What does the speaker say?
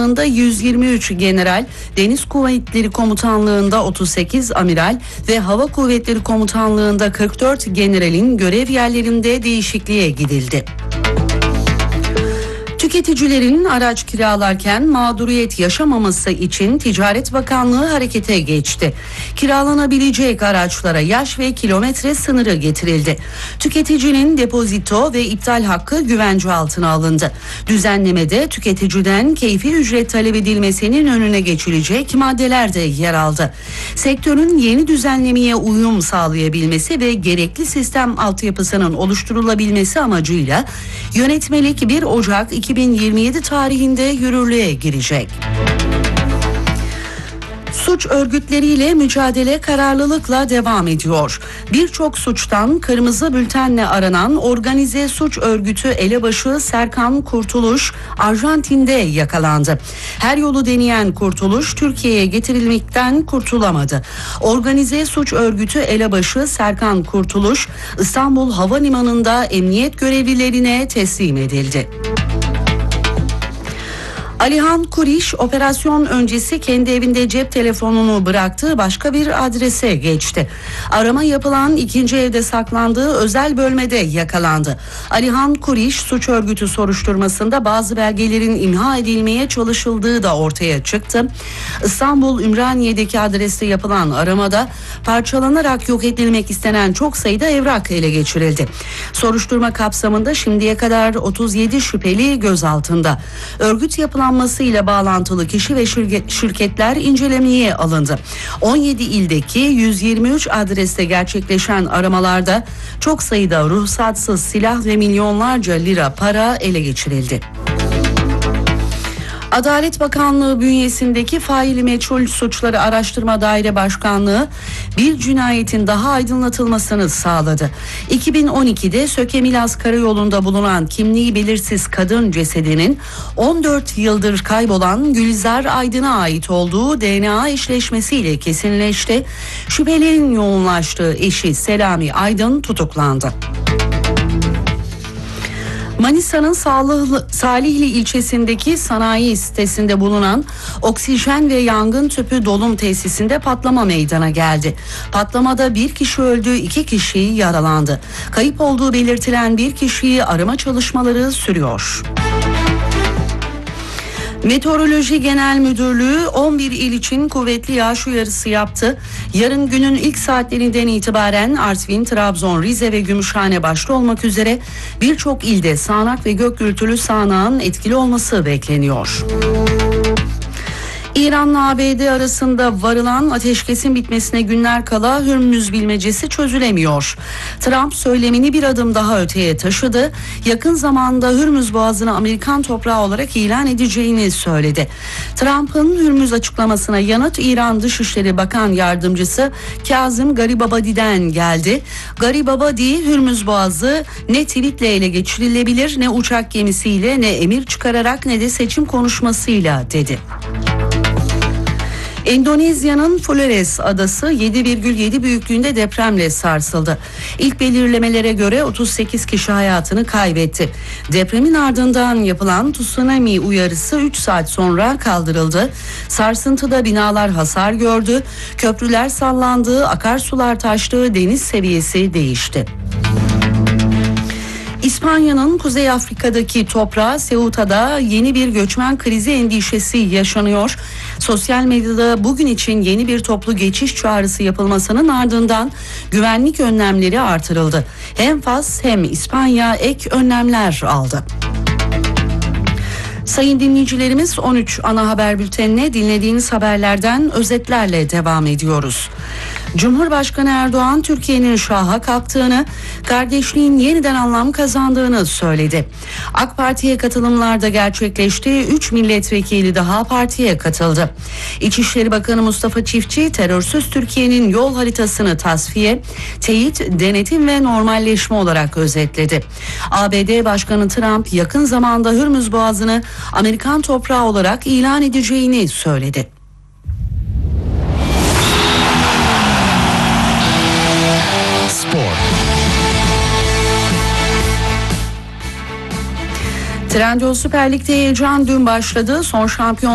Komutanlığı'nda 123 general, Deniz Kuvvetleri Komutanlığı'nda 38 amiral ve Hava Kuvvetleri Komutanlığı'nda 44 generalin görev yerlerinde değişikliğe gidildi. Tüketicilerin araç kiralarken mağduriyet yaşamaması için Ticaret Bakanlığı harekete geçti. Kiralanabilecek araçlara yaş ve kilometre sınırı getirildi. Tüketicinin depozito ve iptal hakkı güvence altına alındı. Düzenlemede tüketiciden keyfi ücret talep edilmesinin önüne geçilecek maddeler de yer aldı. Sektörün yeni düzenlemeye uyum sağlayabilmesi ve gerekli sistem altyapısının oluşturulabilmesi amacıyla yönetmelik 1 Ocak 2027 tarihinde yürürlüğe girecek. Suç örgütleriyle mücadele kararlılıkla devam ediyor. Birçok suçtan kırmızı bültenle aranan organize suç örgütü elebaşı Serkan Kurtuluş Arjantin'de yakalandı. Her yolu deneyen Kurtuluş Türkiye'ye getirilmekten kurtulamadı. Organize suç örgütü elebaşı Serkan Kurtuluş İstanbul Havalimanı'nda emniyet görevlilerine teslim edildi. Alihan Kuriş operasyon öncesi kendi evinde cep telefonunu bıraktığı başka bir adrese geçti. Arama yapılan ikinci evde saklandığı özel bölmede yakalandı. Alihan Kuriş suç örgütü soruşturmasında bazı belgelerin imha edilmeye çalışıldığı da ortaya çıktı. İstanbul Ümraniye'deki adreste yapılan aramada parçalanarak yok edilmek istenen çok sayıda evrak ele geçirildi. Soruşturma kapsamında şimdiye kadar 37 şüpheli gözaltında. Örgüt yapılanmasıyla bağlantılı kişi ve şirketler incelemeye alındı. 17 ildeki 123 adreste gerçekleşen aramalarda çok sayıda ruhsatsız silah ve milyonlarca lira para ele geçirildi. Adalet Bakanlığı bünyesindeki faili meçhul suçları araştırma daire başkanlığı bir cinayetin daha aydınlatılmasını sağladı. 2012'de Söke-Milas Karayolu'nda bulunan kimliği belirsiz kadın cesedinin 14 yıldır kaybolan Gülizar Aydın'a ait olduğu DNA eşleşmesiyle kesinleşti. Şüphelerin yoğunlaştığı eşi Selami Aydın tutuklandı. Manisa'nın Salihli ilçesindeki sanayi sitesinde bulunan oksijen ve yangın tüpü dolum tesisinde patlama meydana geldi. Patlamada bir kişi öldü, 2 kişi yaralandı. Kayıp olduğu belirtilen bir kişiyi arama çalışmaları sürüyor. Meteoroloji Genel Müdürlüğü 11 il için kuvvetli yağış uyarısı yaptı. Yarın günün ilk saatlerinden itibaren Artvin, Trabzon, Rize ve Gümüşhane başta olmak üzere birçok ilde sağanak ve gök gürültülü sağanağın etkili olması bekleniyor. İran'la ABD arasında varılan ateşkesin bitmesine günler kala Hürmüz bilmecesi çözülemiyor. Trump söylemini bir adım daha öteye taşıdı. Yakın zamanda Hürmüz Boğazı'nı Amerikan toprağı olarak ilan edeceğini söyledi. Trump'ın Hürmüz açıklamasına yanıt İran Dışişleri Bakan Yardımcısı Kazım Garibabadi'den geldi. Garibabadi, Hürmüz Boğazı ne tweetle ele geçirilebilir, ne uçak gemisiyle, ne emir çıkararak, ne de seçim konuşmasıyla dedi. Endonezya'nın Flores adası 7,7 büyüklüğünde depremle sarsıldı. İlk belirlemelere göre 38 kişi hayatını kaybetti. Depremin ardından yapılan tsunami uyarısı 3 saat sonra kaldırıldı. Sarsıntıda binalar hasar gördü, köprüler sallandı, akarsular taştı, deniz seviyesi değişti. İspanya'nın Kuzey Afrika'daki toprağı Ceuta'da yeni bir göçmen krizi endişesi yaşanıyor. Sosyal medyada bugün için yeni bir toplu geçiş çağrısı yapılmasının ardından güvenlik önlemleri artırıldı. Hem Fas hem İspanya ek önlemler aldı. Sayın dinleyicilerimiz, 13 ana haber bültenine dinlediğiniz haberlerden özetlerle devam ediyoruz. Cumhurbaşkanı Erdoğan Türkiye'nin şaha kalktığını, kardeşliğin yeniden anlam kazandığını söyledi. AK Parti'ye katılımlarda gerçekleşti. 3 milletvekili daha partiye katıldı. İçişleri Bakanı Mustafa Çiftçi terörsüz Türkiye'nin yol haritasını tasfiye, teyit, denetim ve normalleşme olarak özetledi. ABD Başkanı Trump yakın zamanda Hürmüz Boğazı'nı Amerikan toprağı olarak ilan edeceğini söyledi. Trendyol Süper Lig'de heyecan dün başladı. Son şampiyon